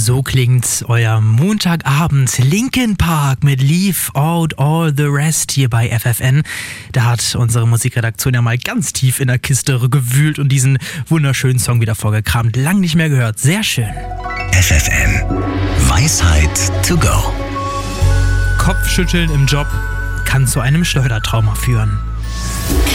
So klingt euer Montagabend. Linkin Park mit Leave Out All the Rest hier bei FFN. Da hat unsere Musikredaktion ja mal ganz tief in der Kiste gewühlt und diesen wunderschönen Song wieder vorgekramt. Lang nicht mehr gehört. Sehr schön. FFN. Weisheit to go. Kopfschütteln im Job kann zu einem Schleudertrauma führen.